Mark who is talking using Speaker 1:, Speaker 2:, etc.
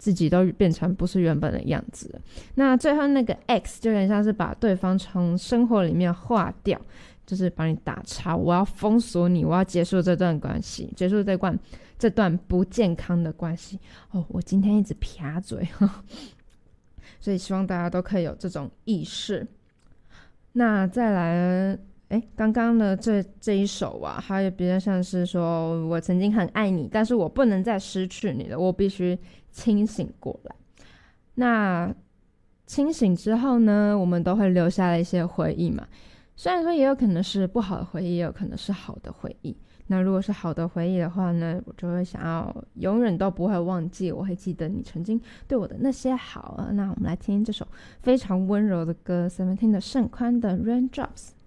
Speaker 1: 自己都变成不是原本的样子了。那最后那个 X 就有点像是把对方从生活里面划掉，就是把你打叉，我要封锁你，我要结束这段关系，结束这段不健康的关系。我今天一直撇嘴所以希望大家都可以有这种意识。那再来刚刚的这一首啊，它也比较像是说我曾经很爱你，但是我不能再失去你了，我必须清醒过来。那清醒之后呢，我们都会留下了一些回忆嘛，虽然说也有可能是不好的回忆，也有可能是好的回忆。那如果是好的回忆的话呢，我就会想要永远都不会忘记，我会记得你曾经对我的那些好。那我们来听这首非常温柔的歌， Seventeen 的盛宽的 Raindrops。